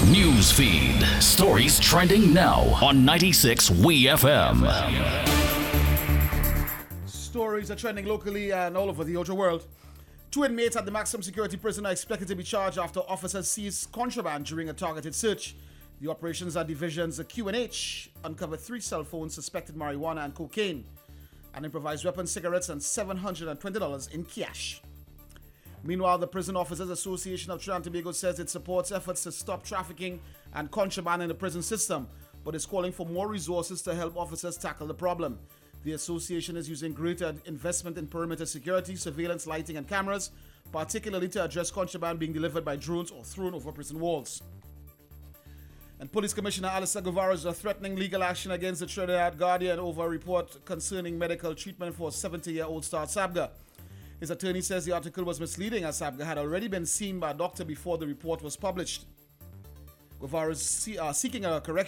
News feed. Stories trending now on 96 WeFM. Stories are trending locally and all over the outer world. 2 inmates at the maximum security prison are expected to be charged after officers seized contraband during a targeted search. The operations at divisions Q&H uncovered 3 cell phones, suspected marijuana and cocaine, an improvised weapon, cigarettes, and $720 in cash. Meanwhile, the Prison Officers Association of Trinidad and Tobago says it supports efforts to stop trafficking and contraband in the prison system, but is calling for more resources to help officers tackle the problem. The association is using greater investment in perimeter security, surveillance, lighting, and cameras, particularly to address contraband being delivered by drones or thrown over prison walls. And Police Commissioner Alistair Guevara is threatening legal action against the Trinidad Guardian over a report concerning medical treatment for 70-year-old Star Sabga. His attorney says the article was misleading, as Sabga had already been seen by a doctor before the report was published. Guevara is seeking a correction